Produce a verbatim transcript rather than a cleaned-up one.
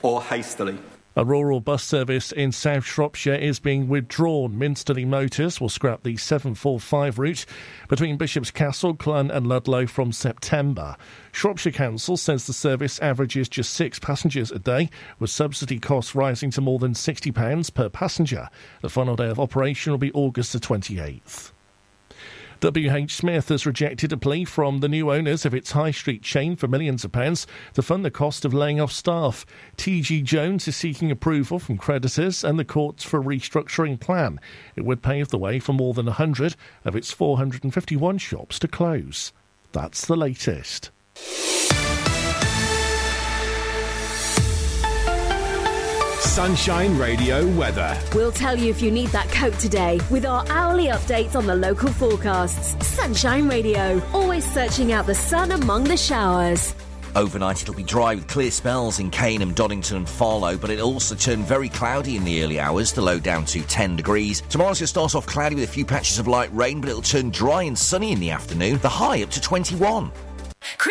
or hastily. A rural bus service in South Shropshire is being withdrawn. Minsterley Motors will scrap the seven forty-five route between Bishop's Castle, Clun and Ludlow from September. Shropshire Council says the service averages just six passengers a day, with subsidy costs rising to more than sixty pounds per passenger. The final day of operation will be August the twenty-eighth. W H Smith has rejected a plea from the new owners of its high street chain for millions of pounds to fund the cost of laying off staff. T G Jones is seeking approval from creditors and the courts for a restructuring plan. It would pave the way for more than one hundred of its four hundred fifty-one shops to close. That's the latest. Sunshine Radio weather. We'll tell you if you need that coat today with our hourly updates on the local forecasts. Sunshine Radio, always searching out the sun among the showers. Overnight it'll be dry with clear spells in Cainham, Doddington and Farlow, but it'll also turn very cloudy in the early hours, the low down to ten degrees. Tomorrow's going to start off cloudy with a few patches of light rain, but it'll turn dry and sunny in the afternoon, the high up to twenty-one.